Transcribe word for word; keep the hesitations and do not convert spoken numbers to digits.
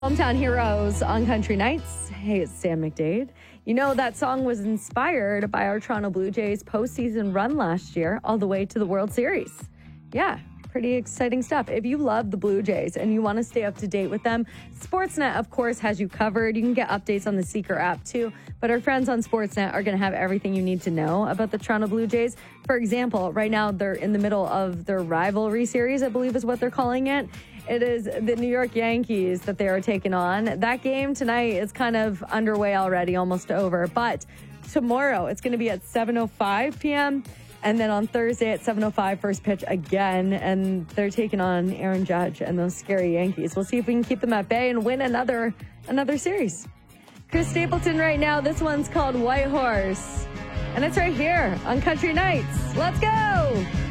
Hometown Heroes on Country Nights. Hey, it's Sam McDade. You know, that song was inspired by our Toronto Blue Jays postseason run last year all the way to the World Series. Yeah, pretty exciting stuff. If you love the Blue Jays and you want to stay up to date with them, Sportsnet, of course, has you covered. You can get updates on the Seeker app, too. But our friends on Sportsnet are going to have everything you need to know about the Toronto Blue Jays. For example, right now they're in the middle of their rivalry series, I believe is what they're calling it. It is the New York Yankees that they are taking on. That game tonight is kind of underway already, almost over. But tomorrow, it's going to be at seven oh five p.m., and then on Thursday at seven oh five, first pitch again. And they're taking on Aaron Judge and those scary Yankees. We'll see if we can keep them at bay and win another another series. Chris Stapleton right now. This one's called White Horse. And it's right here on Country Nights. Let's go!